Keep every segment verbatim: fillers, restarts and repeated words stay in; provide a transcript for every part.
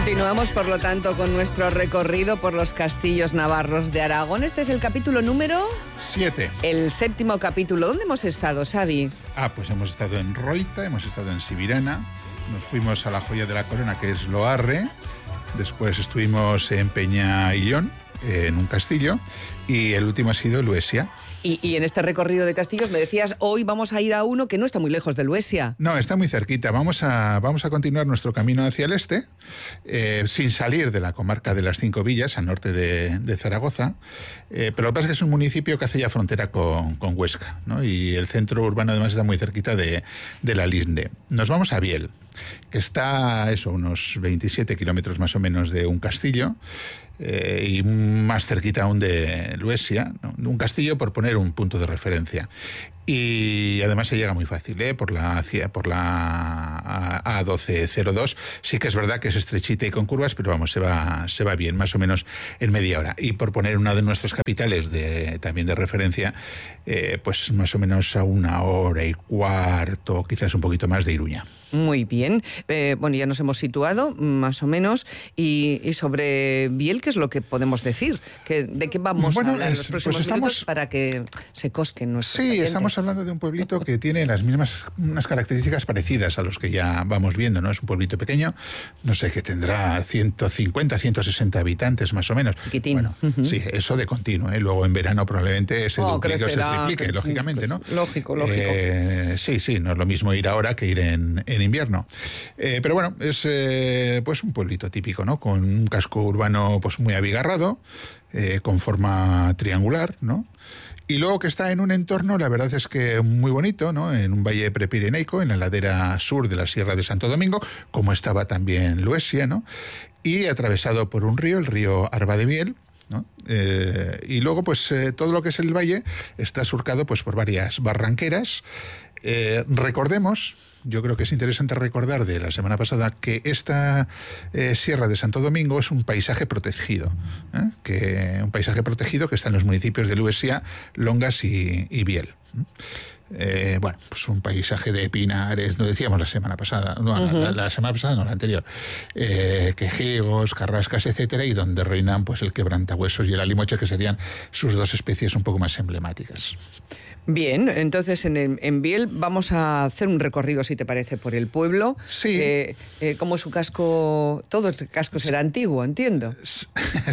Continuamos, por lo tanto, con nuestro recorrido por los castillos navarros de Aragón. Este es el capítulo número... Siete. El séptimo capítulo. ¿Dónde hemos estado, Xavi? Ah, pues hemos estado en Roita, hemos estado en Sibirana, nos fuimos a la joya de la corona, que es Loarre, después estuvimos en Peñaillón, en un castillo, y el último ha sido Luesia. Y, y en este recorrido de castillos me decías, hoy vamos a ir a uno que no está muy lejos de Luesia. No, está muy cerquita. Vamos a, vamos a continuar nuestro camino hacia el este, eh, sin salir de la comarca de las Cinco Villas, al norte de, de Zaragoza. Eh, pero lo que pasa es que es un municipio que hace ya frontera con, con Huesca, ¿no? Y el centro urbano además está muy cerquita de, de la Linde. Nos vamos a Biel, que está eso, unos veintisiete kilómetros más o menos de un castillo. Eh, y más cerquita aún de Luesia, ¿no? Un castillo, por poner un punto de referencia. Y además se llega muy fácil, ¿eh? por la por la A doce cero dos. Sí que es verdad que es estrechita y con curvas, pero vamos, se va se va bien, más o menos en media hora. Y por poner una de nuestras capitales de también de referencia, eh, pues más o menos a una hora y cuarto, quizás un poquito más, de Iruña. Muy bien. Eh, bueno, ya nos hemos situado, más o menos. Y, y sobre Biel, ¿qué es lo que podemos decir? ¿Qué, ¿De qué vamos bueno, a hablar en los es, próximos pues estamos, minutos para que se cosquen nuestros Sí, oyentes? Estamos hablando de un pueblito que tiene las mismas unas características parecidas a los que ya vamos viendo, ¿no? Es un pueblito pequeño, no sé, que tendrá ciento cincuenta, ciento sesenta habitantes más o menos. Chiquitín. Bueno, uh-huh. Sí, eso de continuo, ¿eh? Luego en verano probablemente se oh, duplique crecerá, o se triplique, cre- lógicamente, ¿no? Pues, lógico, lógico. Eh, sí, sí, no es lo mismo ir ahora que ir en, en invierno. Eh, pero bueno, es eh, pues un pueblito típico, ¿no? Con un casco urbano pues muy abigarrado, eh, con forma triangular, ¿no? Y luego que está en un entorno, la verdad es que muy bonito, ¿no? En un valle prepirenaico, en la ladera sur de la Sierra de Santo Domingo, como estaba también Luesia, ¿no? Y atravesado por un río, el río Arba de Biel, ¿no? Eh, y luego, pues, eh, todo lo que es el valle está surcado, pues, por varias barranqueras. Eh, recordemos, yo creo que es interesante recordar de la semana pasada que esta eh, Sierra de Santo Domingo es un paisaje protegido, ¿eh? que un paisaje protegido que está en los municipios de Luesia, Longas y, y Biel. Eh, bueno, pues un paisaje de pinares, lo decíamos la semana pasada, no, uh-huh. la, la semana pasada no, la anterior, eh, quejigos, carrascas, etcétera, y donde reinan pues el quebrantahuesos y el alimoche, que serían sus dos especies un poco más emblemáticas. Bien, entonces en, en Biel vamos a hacer un recorrido, si te parece, por el pueblo. Sí. Eh, eh, como su casco, todo el casco será antiguo, entiendo. Sí,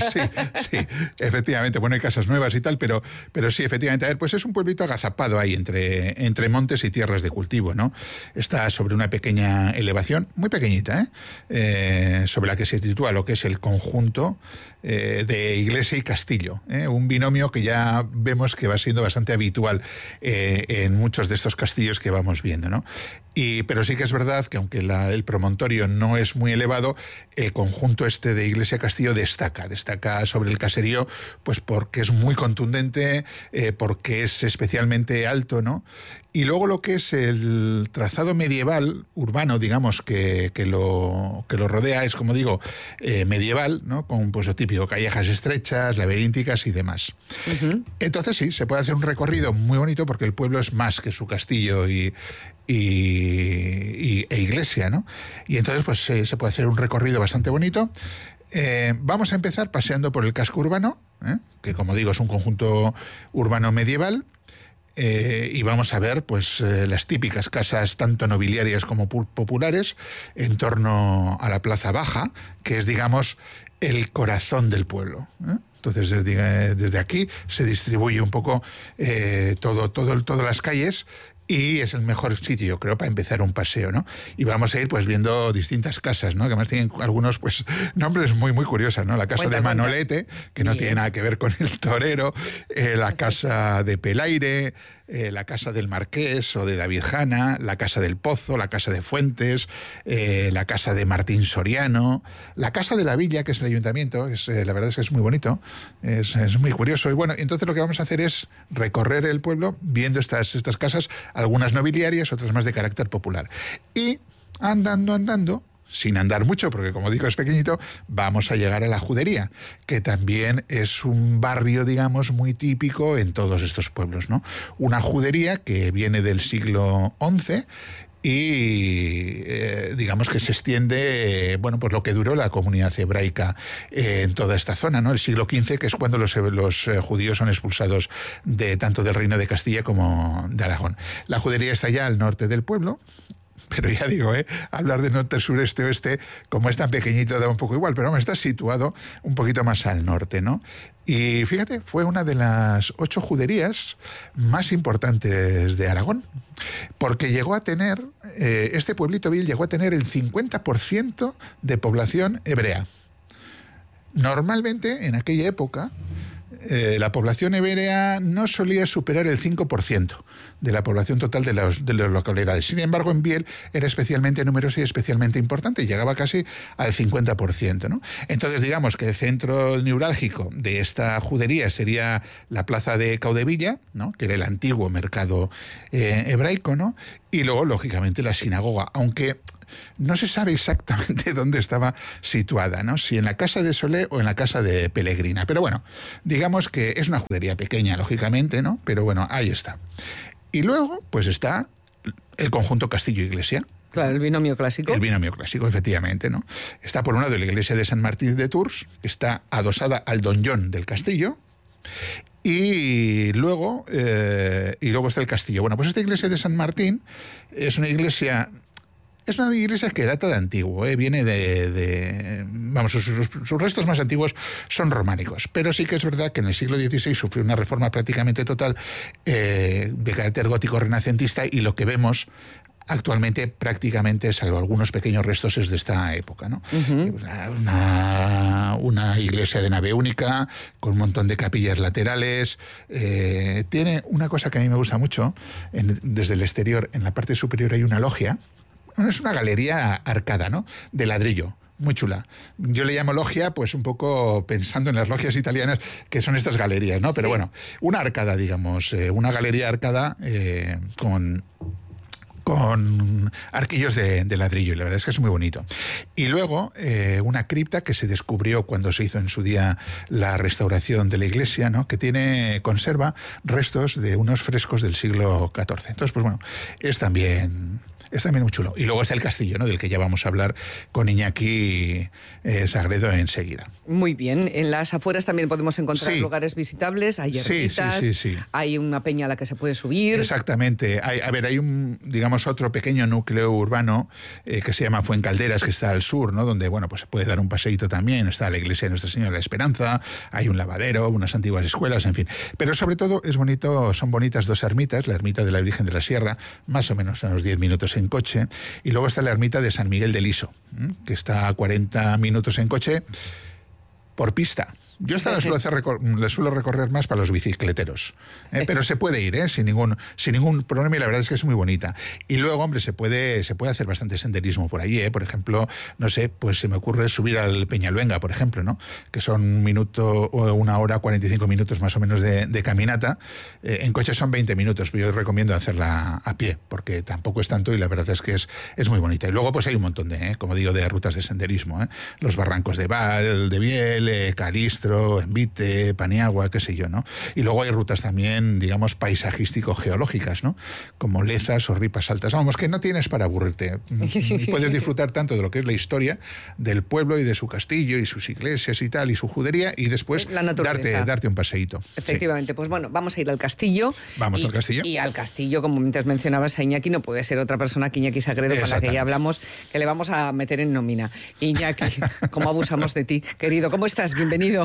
sí, efectivamente. Bueno, hay casas nuevas y tal, pero, pero sí, efectivamente. A ver, pues es un pueblito agazapado ahí entre, entre montes y tierras de cultivo, ¿no? Está sobre una pequeña elevación, muy pequeñita, ¿eh? Eh, sobre la que se sitúa lo que es el conjunto eh, de iglesia y castillo, ¿eh? Un binomio que ya vemos que va siendo bastante habitual Eh, en muchos de estos castillos que vamos viendo, ¿no? Y, pero sí que es verdad que aunque la, el promontorio no es muy elevado, el conjunto este de iglesia-castillo destaca, destaca sobre el caserío, pues porque es muy contundente, eh, porque es especialmente alto, ¿no? Y luego lo que es el trazado medieval, urbano, digamos, que, que, lo, que lo rodea es, como digo, eh, medieval, ¿no? Con pues lo típico, callejas estrechas, laberínticas y demás. Uh-huh. Entonces sí, se puede hacer un recorrido muy bonito porque el pueblo es más que su castillo y, y, y e iglesia, ¿no? Y entonces pues eh, se puede hacer un recorrido bastante bonito. Eh, vamos a empezar paseando por el casco urbano, ¿eh? Que como digo es un conjunto urbano medieval. Eh, y vamos a ver pues eh, las típicas casas tanto nobiliarias como populares en torno a la Plaza Baja, que es, digamos, el corazón del pueblo, ¿eh? Entonces desde, desde aquí se distribuye un poco eh, todo, todo, todas las calles. Y es el mejor sitio, yo creo, para empezar un paseo, ¿no? Y vamos a ir pues viendo distintas casas, ¿no? Que además tienen algunos pues nombres muy, muy curiosos, ¿no? La casa cuenta, de Manolete, cuenta. Que no Bien. Tiene nada que ver con el torero, eh, la casa de Pelaire, eh, la casa del Marqués o de David Jana, la casa del Pozo, la casa de Fuentes, eh, la casa de Martín Soriano, la casa de la Villa, que es el ayuntamiento, es, eh, la verdad es que es muy bonito, es, es muy curioso. Y bueno, entonces lo que vamos a hacer es recorrer el pueblo viendo estas, estas casas, algunas nobiliarias, otras más de carácter popular. Y andando, andando, sin andar mucho, porque como digo es pequeñito, vamos a llegar a la Judería, que también es un barrio, digamos, muy típico en todos estos pueblos, ¿no? Una judería que viene del siglo once y eh, digamos que se extiende, eh, bueno, pues lo que duró la comunidad hebraica eh, en toda esta zona, ¿no? El siglo quince, que es cuando los, los eh, judíos son expulsados de tanto del Reino de Castilla como de Aragón. La judería está ya al norte del pueblo. Pero ya digo, ¿eh? hablar de norte, sur, este, oeste, como es tan pequeñito, da un poco igual, pero está situado un poquito más al norte, ¿no? Y fíjate, fue una de las ocho juderías más importantes de Aragón, porque llegó a tener, eh, este pueblito vil llegó a tener el cincuenta por ciento de población hebrea. Normalmente, en aquella época, eh, la población hebrea no solía superar el cinco por ciento de la población total de, los, de las localidades. Sin embargo, en Biel era especialmente numerosa y especialmente importante, llegaba casi al cincuenta por ciento, ¿no? Entonces, digamos que el centro neurálgico de esta judería sería la plaza de Caudevilla, ¿no? Que era el antiguo mercado eh, hebraico, ¿no? Y luego, lógicamente, la sinagoga, aunque no se sabe exactamente dónde estaba situada, ¿no? Si en la casa de Solé o en la casa de Pelegrina. Pero bueno, digamos que es una judería pequeña, lógicamente, ¿no? Pero bueno, ahí está. Y luego, pues está el conjunto castillo-iglesia. Claro, el binomio clásico. El binomio clásico, efectivamente, ¿no? Está por un lado la iglesia de San Martín de Tours, que está adosada al donjón del castillo, y luego, eh, y luego está el castillo. Bueno, pues esta iglesia de San Martín es una iglesia... Es una iglesia que data de antiguo, ¿eh? Viene de... de vamos, sus, sus, sus restos más antiguos son románicos, pero sí que es verdad que en el siglo dieciséis sufrió una reforma prácticamente total eh, de carácter gótico renacentista, y lo que vemos actualmente prácticamente, salvo algunos pequeños restos, es de esta época, ¿no? Uh-huh. Una, una iglesia de nave única, con un montón de capillas laterales. Eh, tiene una cosa que a mí me gusta mucho, en, desde el exterior, en la parte superior hay una logia. Bueno, es una galería arcada, ¿no? De ladrillo. Muy chula. Yo le llamo logia, pues un poco pensando en las logias italianas, que son estas galerías, ¿no? Pero sí, bueno, una arcada, digamos, eh, una galería arcada eh, con... con arquillos de, de ladrillo, y la verdad es que es muy bonito. Y luego, eh, una cripta que se descubrió cuando se hizo en su día la restauración de la iglesia, ¿no? Que tiene, conserva restos de unos frescos del siglo catorce. Entonces, pues bueno, es también... Es también muy chulo. Y luego está el castillo, ¿no? Del que ya vamos a hablar con Iñaki eh, Sagredo enseguida. Muy bien. En las afueras también podemos encontrar sí. lugares visitables. Hay ermitas, sí, sí, sí, sí. hay una peña a la que se puede subir. Exactamente. Hay, a ver, hay un, digamos, otro pequeño núcleo urbano eh, que se llama Fuencalderas, que está al sur, ¿no? Donde, bueno, pues se puede dar un paseíto también. Está la iglesia de Nuestra Señora de la Esperanza, hay un lavadero, unas antiguas escuelas, en fin. Pero sobre todo es bonito, son bonitas dos ermitas. La ermita de la Virgen de la Sierra, más o menos a unos diez minutos en coche, y luego está la ermita de San Miguel del Iso, que está a cuarenta minutos en coche por pista. Yo esta la suelo, hacer recor- la suelo recorrer más para los bicicleteros, ¿eh? Pero se puede ir, ¿eh? sin ningún sin ningún problema, y la verdad es que es muy bonita. Y luego, hombre, se puede se puede hacer bastante senderismo por allí, ¿eh? Por ejemplo, no sé, pues se me ocurre subir al Peñaluenga, por ejemplo, ¿no? Que son un minuto o una hora, cuarenta y cinco minutos más o menos de, de caminata. Eh, en coche son veinte minutos, pero yo recomiendo hacerla a pie, porque tampoco es tanto, y la verdad es que es, es muy bonita. Y luego, pues hay un montón de, ¿eh? como digo, de rutas de senderismo, ¿eh? Los barrancos de Val, de Biel, eh, Calistro, Envite, Paniagua, qué sé yo, ¿no? Y luego hay rutas también, digamos, paisajístico-geológicas, ¿no? Como Lezas o Ripas Altas. Vamos, que no tienes para aburrirte. Puedes disfrutar tanto de lo que es la historia del pueblo y de su castillo y sus iglesias y tal, y su judería, y después darte, darte un paseíto. Efectivamente. Sí. Pues bueno, vamos a ir al castillo. Vamos y, al castillo. Y al castillo, como antes mencionabas a Iñaki, no puede ser otra persona que Iñaki Sagredo, con la que ya hablamos, que le vamos a meter en nómina. Iñaki, ¿cómo abusamos de ti? Querido, ¿cómo estás? Bienvenido.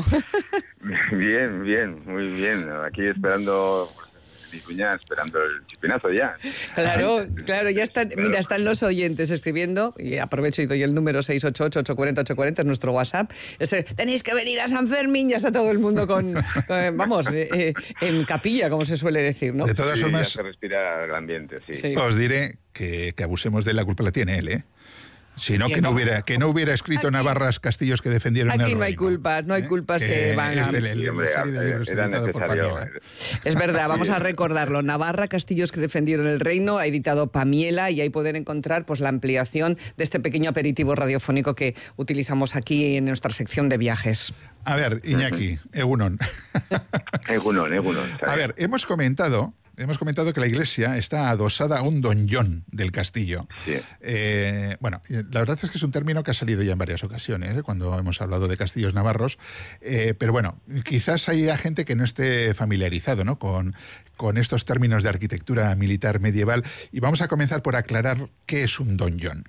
Bien, bien, muy bien. Aquí esperando, mi cuñada esperando el chipinazo ya. Claro, claro, ya están, mira, están los oyentes escribiendo, y aprovecho y doy el número seis ocho ocho, ocho cuatro cero, ocho cuatro cero, es nuestro WhatsApp. Este, tenéis que venir a San Fermín, ya está todo el mundo con, con vamos, eh, eh, en capilla, como se suele decir, ¿no? De todas sí, formas, ya se respira el ambiente, sí. sí. Os diré que, que abusemos de él, la culpa la tiene él, ¿eh? Si no, que no hubiera, que no hubiera escrito aquí, Navarras castillos que defendieron el reino. Aquí no hay culpas, no hay culpas ¿eh? que, que van a... Es del, el, hombre, serie de libros editado por Pamiela. Es verdad, vamos a recordarlo. Navarra, castillos que defendieron el reino, ha editado Pamiela, y ahí pueden encontrar pues la ampliación de este pequeño aperitivo radiofónico que utilizamos aquí en nuestra sección de viajes. A ver, Iñaki, Egunon. Egunon, Egunon. A ver, hemos comentado hemos comentado que la iglesia está adosada a un donjón del castillo. Sí. Eh, bueno, la verdad es que es un término que ha salido ya en varias ocasiones, ¿eh? Cuando hemos hablado de castillos navarros, eh, pero bueno, quizás haya gente que no esté familiarizado, ¿no?, con, con estos términos de arquitectura militar medieval, y vamos a comenzar por aclarar qué es un donjón.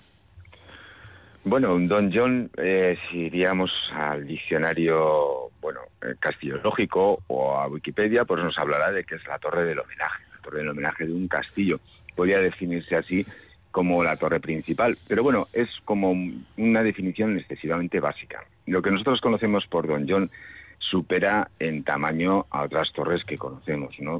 Bueno, un donjón, eh, si iríamos al diccionario, bueno, eh, castilológico o a Wikipedia, pues nos hablará de que es la torre del homenaje, la torre del homenaje de un castillo. Podría definirse así como la torre principal, pero bueno, es como una definición excesivamente básica. Lo que nosotros conocemos por donjón supera en tamaño a otras torres que conocemos, ¿no?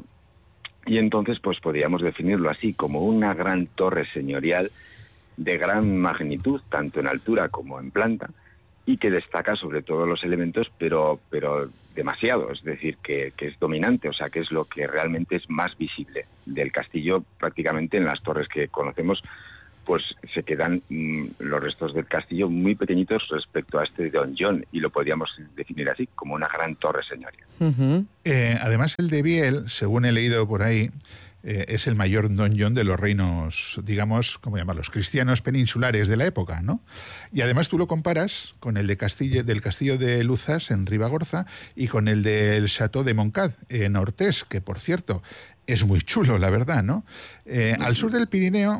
Y entonces, pues podríamos definirlo así, como una gran torre señorial de gran magnitud, tanto en altura como en planta, y que destaca sobre todos los elementos, pero pero demasiado, es decir, que, que es dominante, o sea, que es lo que realmente es más visible del castillo. Prácticamente en las torres que conocemos, pues se quedan mmm, los restos del castillo muy pequeñitos respecto a este donjón, y lo podríamos definir así, como una gran torre señorial. Uh-huh. Eh, además, el de Biel, según he leído por ahí, Eh, es el mayor donjón de los reinos, digamos, ¿cómo llamarlos?, cristianos peninsulares de la época, ¿no? Y además tú lo comparas con el de Castilla, del castillo de Luzas en Ribagorza y con el del Château de Montcada en Ortés, que por cierto es muy chulo, la verdad, ¿no? Eh, al sur del Pirineo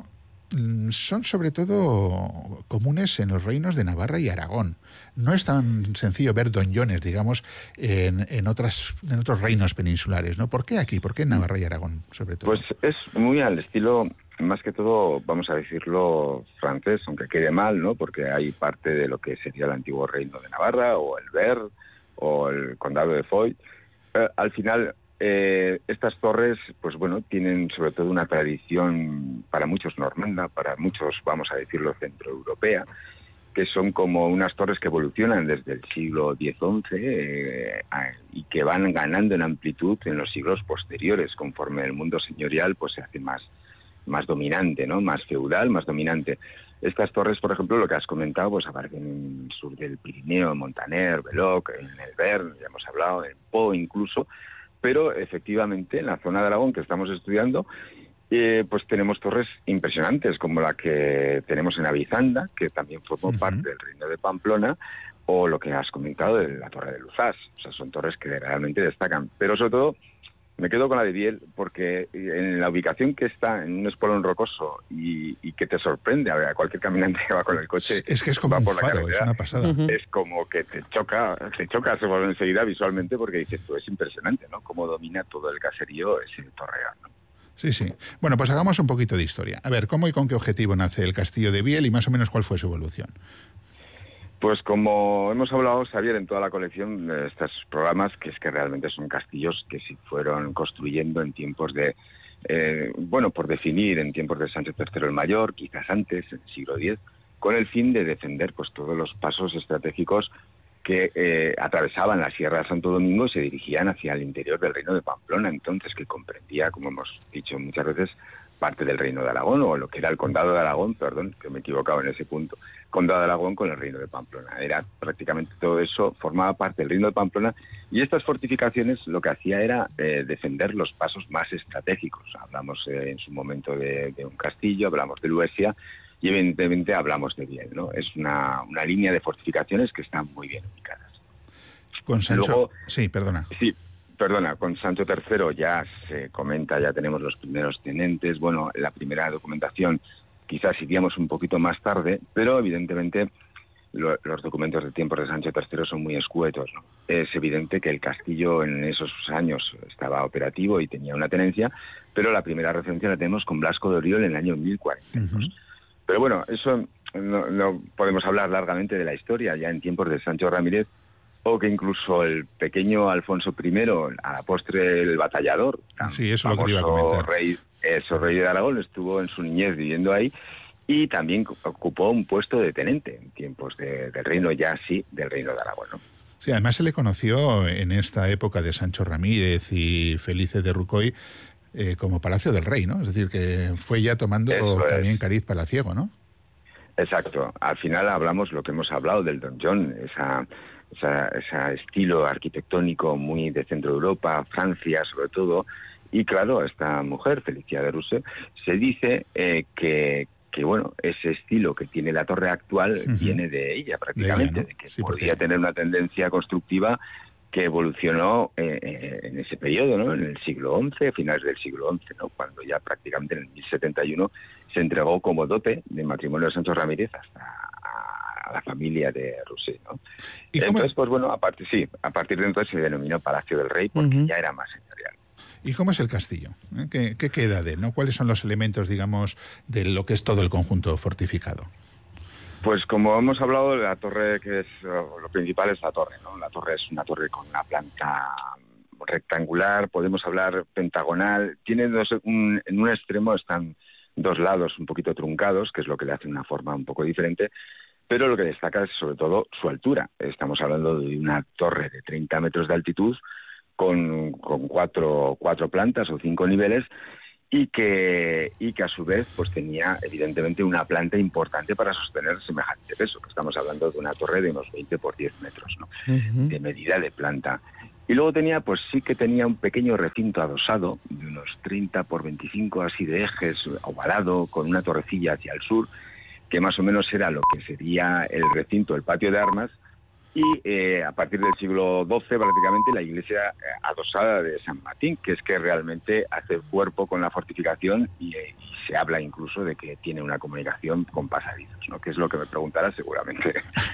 son sobre todo comunes en los reinos de Navarra y Aragón. No es tan sencillo ver donjones, digamos, en, en, otras, en otros reinos peninsulares, ¿no? ¿Por qué aquí? ¿Por qué en Navarra y Aragón, sobre todo? Pues es muy al estilo, más que todo, vamos a decirlo, francés, aunque quede mal, ¿no? Porque hay parte de lo que sería el antiguo reino de Navarra, o el Ver, o el condado de Foix. Eh, al final, Eh, estas torres, pues bueno, tienen sobre todo una tradición para muchos normanda, para muchos, vamos a decirlo, centroeuropea, que son como unas torres que evolucionan desde el siglo diez once eh, y que van ganando en amplitud en los siglos posteriores, conforme el mundo señorial pues se hace más, más dominante, ¿no? Más feudal, más dominante. Estas torres, por ejemplo, lo que has comentado, pues aparecen en el sur del Pirineo, en Montaner, Beloc, en el Ver, ya hemos hablado, en Po incluso. Pero efectivamente en la zona de Aragón que estamos estudiando, eh, pues tenemos torres impresionantes, como la que tenemos en Avizanda, que también formó uh-huh. parte del reino de Pamplona, o lo que has comentado de la torre de Luzás. O sea, son torres que realmente destacan. Pero sobre todo me quedo con la de Biel, porque en la ubicación que está, en un espolón rocoso, y, y que te sorprende a, ver, a cualquier caminante que va con el coche... Es que es como un por faro, es una pasada. Uh-huh. Es como que te choca, te choca enseguida visualmente, porque dices, tú, es impresionante, ¿no? Cómo domina todo el caserío ese torreón, ¿no? Sí, sí. Bueno, pues hagamos un poquito de historia. A ver, ¿cómo y con qué objetivo nace el castillo de Biel y más o menos cuál fue su evolución? Pues como hemos hablado, Xavier, en toda la colección de estos programas, que es que realmente son castillos que se fueron construyendo en tiempos de, eh, bueno, por definir, en tiempos de Sancho tercero el Mayor, quizás antes, en el siglo diez, con el fin de defender pues todos los pasos estratégicos que eh, atravesaban la Sierra de Santo Domingo y se dirigían hacia el interior del reino de Pamplona, entonces, que comprendía, como hemos dicho muchas veces, parte del reino de Aragón, o lo que era el condado de Aragón, perdón, que me he equivocado en ese punto, condado de Aragón con el reino de Pamplona. Era prácticamente todo eso, formaba parte del reino de Pamplona, y estas fortificaciones lo que hacía era eh, defender los pasos más estratégicos. Hablamos eh, en su momento de, de un castillo, hablamos de Luesia, y evidentemente hablamos de Biel, ¿no? Es una, una línea de fortificaciones que están muy bien ubicadas. Con Sancho... Luego, sí, perdona. Sí, Perdona, con Sancho tercero ya se comenta, ya tenemos los primeros tenentes. Bueno, la primera documentación quizás iríamos un poquito más tarde, pero evidentemente lo, los documentos de tiempos de Sancho tercero son muy escuetos, ¿no? Es evidente que el castillo en esos años estaba operativo y tenía una tenencia, pero la primera referencia la tenemos con Blasco de Oriol en el año mil cuatrocientos. Uh-huh. Pero bueno, eso no, no podemos hablar largamente de la historia, ya en tiempos de Sancho Ramírez, o que incluso el pequeño Alfonso primero, a la postre el batallador, sí, eso es lo que iba a comentar. Rey, eso, rey de Aragón, estuvo en su niñez viviendo ahí y también ocupó un puesto de tenente en tiempos de, del reino, ya sí, del reino de Aragón, ¿no? Sí, además se le conoció en esta época de Sancho Ramírez y Felice de Rucoy eh, como Palacio del Rey, ¿no? Es decir, que fue ya tomando eso también es. Cariz palaciego, ¿no? Exacto. Al final hablamos lo que hemos hablado del donjón, esa... Ese estilo arquitectónico muy de Centro Europa, Francia sobre todo, Y claro, esta mujer, Felicia de Rusé, se dice eh, que, que, bueno, ese estilo que tiene la torre actual uh-huh. viene de ella prácticamente, de, ella, ¿no? de que sí, podría porque... tener una tendencia constructiva que evolucionó eh, en ese periodo, ¿no? En el siglo once, finales del siglo once, ¿no? Cuando ya prácticamente en el mil setenta y uno se entregó como dote de matrimonio de Santos Ramírez hasta a la familia de Rusé, ¿no? ¿Y entonces, cómo... pues bueno, a partir, sí, a partir de entonces se denominó Palacio del Rey porque uh-huh. ya era más señorial. ¿Y cómo es el castillo? ¿Eh? ¿Qué, ¿Qué queda de él, no? ¿Cuáles son los elementos, digamos, de lo que es todo el conjunto fortificado? Pues como hemos hablado, la torre, que es lo principal es la torre, ¿no? La torre es una torre con una planta rectangular, podemos hablar pentagonal, tiene dos, un, en un extremo están dos lados un poquito truncados, que es lo que le hace una forma un poco diferente, pero lo que destaca es sobre todo su altura. Estamos hablando de una torre de treinta metros de altitud con, con cuatro, cuatro plantas o cinco niveles, y que y que a su vez pues tenía evidentemente una planta importante para sostener semejante peso, que estamos hablando de una torre de unos veinte por diez metros, ¿no? Uh-huh. De medida de planta. Y luego tenía, pues sí que tenía un pequeño recinto adosado de unos treinta por veinticinco así de ejes, ovalado, con una torrecilla hacia el sur, que más o menos era lo que sería el recinto, el patio de armas. Y eh, a partir del siglo doce, prácticamente, la iglesia eh, adosada de San Martín, que es que realmente hace cuerpo con la fortificación y, eh, y se habla incluso de que tiene una comunicación con pasadizos, ¿no? Que es lo que me preguntarás seguramente.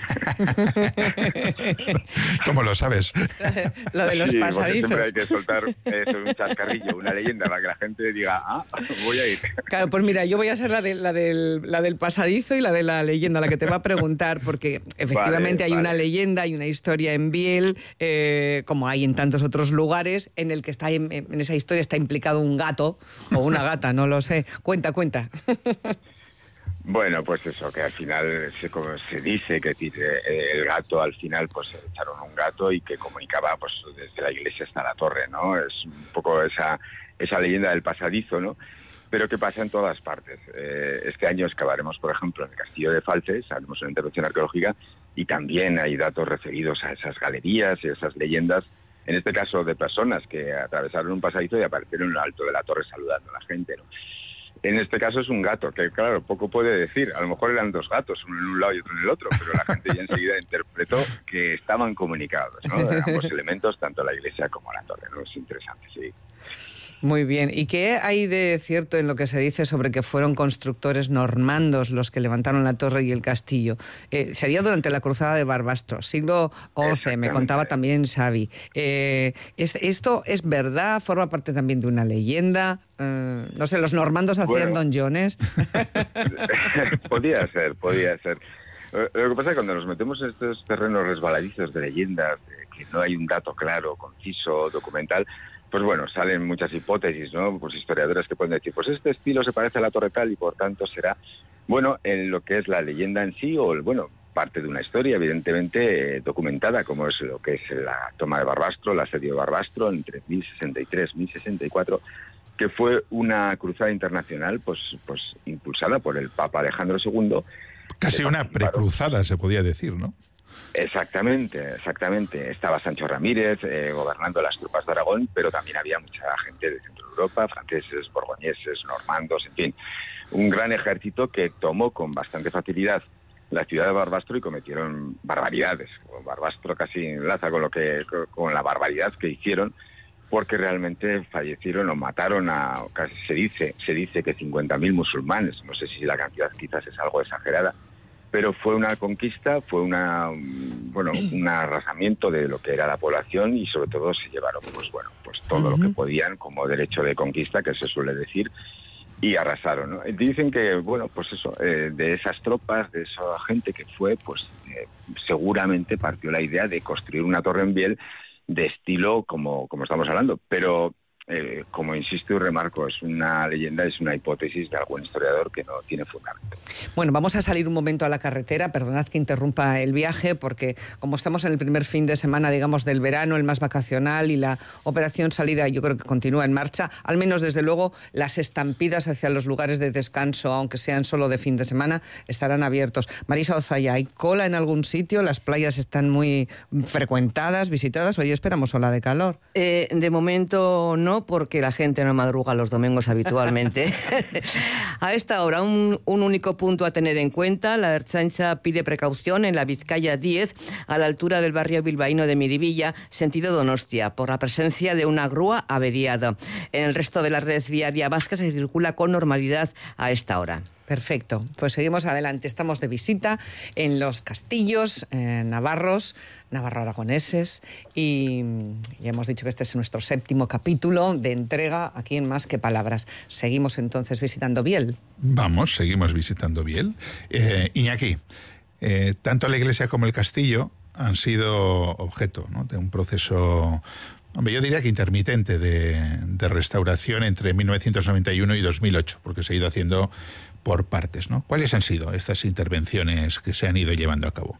¿Cómo lo sabes? Lo de los sí, pasadizos. Siempre hay que soltar eso, un chascarrillo, una leyenda, para que la gente diga, ah, voy a ir. Claro, pues mira, yo voy a ser la, de, la, del, la del pasadizo y la de la leyenda, la que te va a preguntar, porque efectivamente vale, hay vale. una leyenda, hay una historia en Biel, eh, como hay en tantos otros lugares, en el que está en, en esa historia está implicado un gato o una gata, no lo sé. Cuenta, cuenta. Bueno, pues eso, que al final se, como se dice que el gato al final pues se echaron un gato y que comunicaba pues desde la iglesia hasta la torre, ¿no? Es un poco esa, esa leyenda del pasadizo, ¿no? Pero que pasa en todas partes. Eh, este año excavaremos, por ejemplo, en el castillo de Falces, haremos una intervención arqueológica y también hay datos referidos a esas galerías y esas leyendas, en este caso de personas que atravesaron un pasadizo y aparecieron en lo alto de la torre saludando a la gente, ¿no? En este caso es un gato, que claro, poco puede decir. A lo mejor eran dos gatos, uno en un lado y otro en el otro, pero la gente ya enseguida interpretó que estaban comunicados, ¿no? Ambos elementos, tanto la iglesia como la torre, ¿no? Es interesante, sí. Muy bien. ¿Y qué hay de cierto en lo que se dice sobre que fueron constructores normandos los que levantaron la torre y el castillo? Eh, sería durante la cruzada de Barbastro, siglo once, me contaba también Xavi. Eh, ¿es, ¿Esto es verdad? ¿Forma parte también de una leyenda? Eh, no sé, ¿los normandos hacían bueno, donjones? Podía ser, podía ser. Lo que pasa es que cuando nos metemos en estos terrenos resbaladizos de leyendas, de que no hay un dato claro, conciso, documental, pues bueno, salen muchas hipótesis, ¿no? Pues historiadores que pueden decir, pues este estilo se parece a la torre tal y por tanto será, bueno, en lo que es la leyenda en sí o, el, bueno, parte de una historia evidentemente eh, documentada, como es lo que es la toma de Barbastro, el asedio de Barbastro entre mil sesenta y tres y mil sesenta y cuatro, que fue una cruzada internacional pues, pues impulsada por el Papa Alejandro segundo. Casi una precruzada, se podía decir, ¿no? Exactamente, exactamente. Estaba Sancho Ramírez eh, gobernando las tropas de Aragón, pero también había mucha gente de Centro Europa, franceses, borgoñeses, normandos, en fin. Un gran ejército que tomó con bastante facilidad la ciudad de Barbastro y cometieron barbaridades. Barbastro casi enlaza con, lo que, con la barbaridad que hicieron, porque realmente fallecieron o mataron a, casi se dice, se dice que cincuenta mil musulmanes. No sé si la cantidad quizás es algo exagerada, pero fue una conquista, fue una bueno un arrasamiento de lo que era la población y sobre todo se llevaron pues bueno pues todo uh-huh. lo que podían como derecho de conquista, que se suele decir, y arrasaron, ¿no? Dicen que bueno pues eso eh, de esas tropas, de esa gente que fue, pues eh, seguramente partió la idea de construir una torre en Biel de estilo como como estamos hablando, pero Eh, como insisto y remarco, es una leyenda, es una hipótesis de algún historiador que no tiene fundamento. Bueno, vamos a salir un momento a la carretera, perdonad que interrumpa el viaje, porque como estamos en el primer fin de semana, digamos, del verano, el más vacacional, y la operación salida yo creo que continúa en marcha, al menos desde luego las estampidas hacia los lugares de descanso, aunque sean solo de fin de semana, estarán abiertos. Marisa Ozaya, ¿hay cola en algún sitio? ¿Las playas están muy frecuentadas, visitadas? Hoy esperamos ola de calor. Eh, de momento no, no porque la gente no madruga los domingos habitualmente. A esta hora, un, un único punto a tener en cuenta. La Ertzaintza pide precaución en la Vizcaya diez, a la altura del barrio bilbaíno de Miribilla, sentido Donostia, por la presencia de una grúa averiada. En el resto de la red viaria vasca se circula con normalidad a esta hora. Perfecto, pues seguimos adelante. Estamos de visita en los castillos eh, navarros, navarro-aragoneses, y ya hemos dicho que este es nuestro séptimo capítulo de entrega aquí en Más que Palabras. Seguimos entonces visitando Biel. Vamos, seguimos visitando Biel. Eh, Iñaki, eh, tanto la iglesia como el castillo han sido objeto, ¿no?, de un proceso, hombre, yo diría que intermitente de, de restauración entre mil novecientos noventa y uno y dos mil ocho, porque se ha ido haciendo por partes, ¿no? ¿Cuáles han sido estas intervenciones que se han ido llevando a cabo?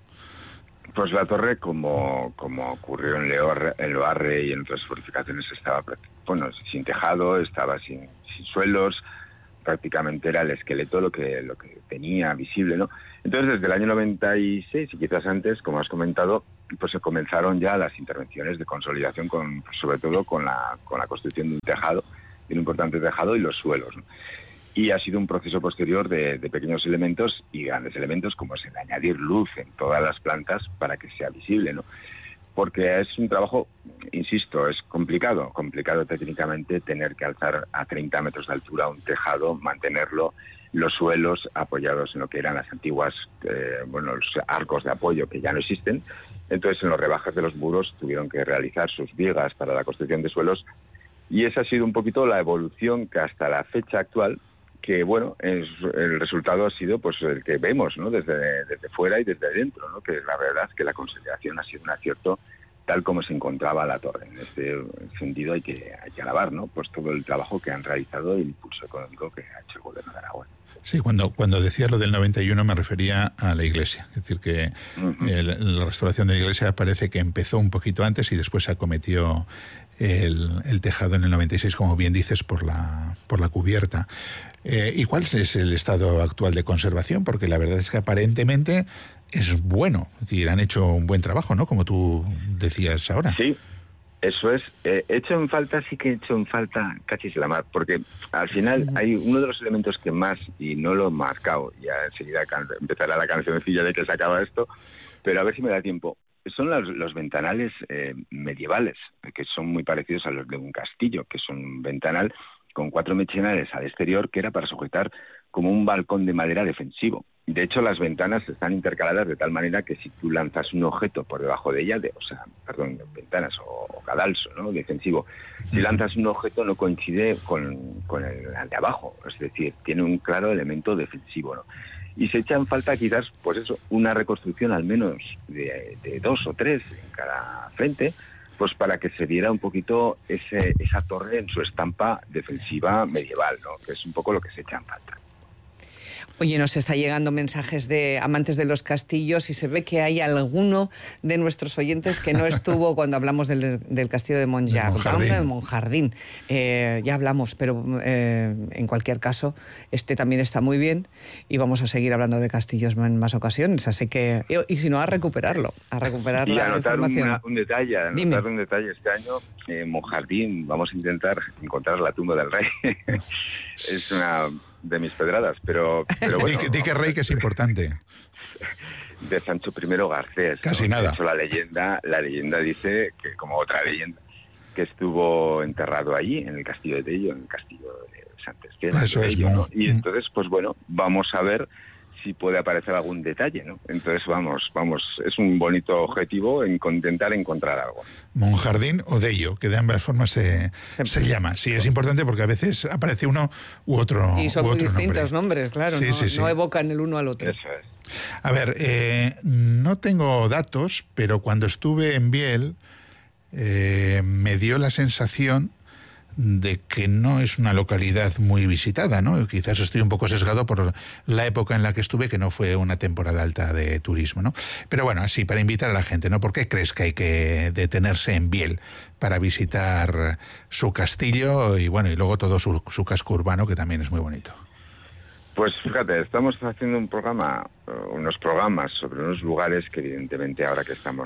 Pues la torre, como, como ocurrió en, Leor, en Loarre y en otras fortificaciones, estaba, bueno, sin tejado, estaba sin, sin suelos, prácticamente era el esqueleto lo que, lo que tenía visible, ¿no? Entonces, desde el año noventa y seis, y quizás antes, como has comentado, pues se comenzaron ya las intervenciones de consolidación, con, sobre todo con la, con la construcción de un tejado, de un importante tejado y los suelos, ¿no? Y ha sido un proceso posterior de, de pequeños elementos y grandes elementos, como es el añadir luz en todas las plantas para que sea visible, ¿no? Porque es un trabajo, insisto, es complicado, complicado técnicamente tener que alzar a treinta metros de altura un tejado, mantenerlo, los suelos apoyados en lo que eran las antiguas, eh, bueno, los arcos de apoyo que ya no existen. Entonces, en los rebajes de los muros tuvieron que realizar sus vigas para la construcción de suelos, y esa ha sido un poquito la evolución que hasta la fecha actual, que bueno, es, el resultado ha sido pues el que vemos, ¿no?, desde, desde fuera y desde dentro, ¿no?, que la verdad es que la consolidación ha sido un acierto tal como se encontraba la torre. En este sentido hay que, hay que alabar, ¿no?, pues todo el trabajo que han realizado y el impulso económico que ha hecho el gobierno de Aragón. Sí, cuando, cuando decía lo del noventa y uno me refería a la iglesia. Es decir, que uh-huh. el, la restauración de la iglesia parece que empezó un poquito antes y después se acometió el, el tejado en el noventa y seis, como bien dices, por la, por la cubierta. Eh, ¿Y cuál es el estado actual de conservación? Porque la verdad es que aparentemente es bueno. Es decir, han hecho un buen trabajo, ¿no?, como tú decías ahora. Sí. Eso es, eh, hecho en falta, sí que he hecho en falta cachis la mar, porque al final hay uno de los elementos que más, y no lo he marcado, ya enseguida can- empezará la cancioncilla de que se acaba esto, pero a ver si me da tiempo, son los, los ventanales eh, medievales, que son muy parecidos a los de un castillo, que son un ventanal con cuatro mechinales al exterior, que era para sujetar como un balcón de madera defensivo. De hecho, las ventanas están intercaladas de tal manera que si tú lanzas un objeto por debajo de ella, de, o sea, perdón, ventanas o, o cadalso, ¿no?, defensivo, si lanzas un objeto no coincide con, con el de abajo, es decir, tiene un claro elemento defensivo, ¿no? Y se echa en falta quizás, pues eso, una reconstrucción al menos de, de dos o tres en cada frente, pues para que se diera un poquito ese, esa torre en su estampa defensiva medieval, ¿no?, que es un poco lo que se echa en falta. Oye, nos está llegando mensajes de amantes de los castillos y se ve que hay alguno de nuestros oyentes que no estuvo cuando hablamos del, del castillo de Monjardín. De Monjardín. Eh, ya hablamos, pero eh, en cualquier caso, este también está muy bien y vamos a seguir hablando de castillos en más ocasiones. Así que, y, y si no, a recuperarlo, a recuperar y la anotar información. Una, un detalle, anotar Dime. un detalle. Este año, en Monjardín, vamos a intentar encontrar la tumba del rey. Es una de mis pedradas, pero, pero bueno. Di, di que rey, que es importante. De Sancho primero Garcés. Casi ¿no? nada. De hecho, la leyenda, la leyenda dice que, como otra leyenda, que estuvo enterrado allí, en el castillo de Tello, en el castillo de Santa Estela. Eso de es Tello, muy... ¿no? Y entonces, pues bueno, vamos a ver si puede aparecer algún detalle, ¿no? Entonces, vamos, vamos, es un bonito objetivo en intentar encontrar algo. Monjardín o Dello, que de ambas formas se, se llama. Sí, es importante porque a veces aparece uno u otro. Y son u muy otro distintos nombre. nombres, claro, sí, no, sí, sí. no evocan el uno al otro. Eso es. A ver, eh, no tengo datos, pero cuando estuve en Biel eh, me dio la sensación de que no es una localidad muy visitada, ¿no? Quizás estoy un poco sesgado por la época en la que estuve, que no fue una temporada alta de turismo, ¿no? Pero bueno, así, para invitar a la gente, ¿no? ¿Por qué crees que hay que detenerse en Biel para visitar su castillo y, bueno, y luego todo su, su casco urbano, que también es muy bonito? Pues fíjate, estamos haciendo un programa, unos programas sobre unos lugares que evidentemente ahora que estamos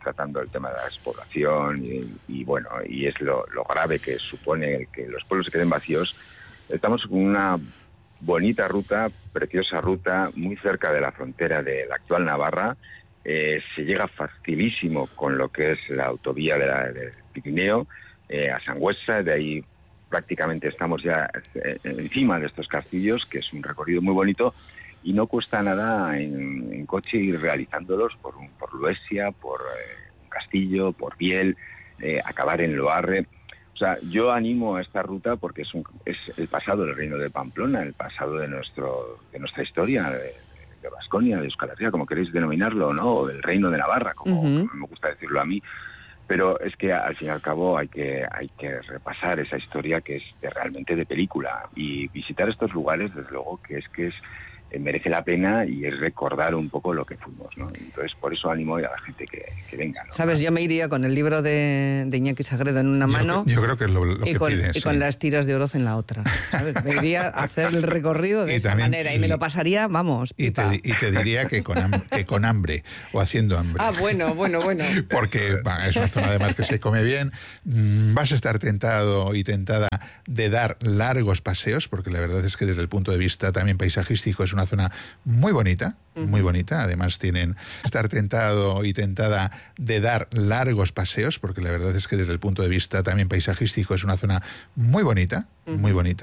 tratando el tema de la despoblación y, y bueno, y es lo, lo grave que supone el que los pueblos se queden vacíos. Estamos con una bonita ruta, preciosa ruta, muy cerca de la frontera de la actual Navarra. Eh, se llega facilísimo con lo que es la autovía de la, del Pirineo eh, a Sangüesa, de ahí prácticamente estamos ya eh, encima de estos castillos, que es un recorrido muy bonito y no cuesta nada en, en coche ir realizándolos por, un, por Luesia, por eh, un castillo, por Biel, eh, acabar en Loarre. O sea, yo animo a esta ruta porque es, un, es el pasado del Reino de Pamplona, el pasado de nuestro de nuestra historia, de, de Baskonia, de Euskal Herria, como queréis denominarlo, ¿no? O del Reino de Navarra, como, uh-huh. como me gusta decirlo a mí. Pero es que al fin y al cabo hay que hay que repasar esa historia que es de, realmente de película, y visitar estos lugares, desde luego, que es que es merece la pena y es recordar un poco lo que fuimos, ¿no? Entonces, por eso animo a la gente que, que venga, ¿no? Sabes, yo me iría con el libro de, de Iñaki Sagredo en una mano. Yo, yo creo que es lo, lo y que con, pide, y sí. con las tiras de Oroz en la otra, ¿sabes? Me iría a hacer el recorrido de y esa también, manera y, y me lo pasaría, vamos, y te, y te diría que con, hambre, que con hambre o haciendo hambre. Ah, bueno, bueno, bueno. Porque bah, es una zona además que se come bien. Vas a estar tentado y tentada de dar largos paseos, porque la verdad es que desde el punto de vista también paisajístico es una zona muy bonita, muy bonita. Además tienen estar tentado y tentada de dar largos paseos, porque la verdad es que desde el punto de vista también paisajístico es una zona muy bonita, muy bonita.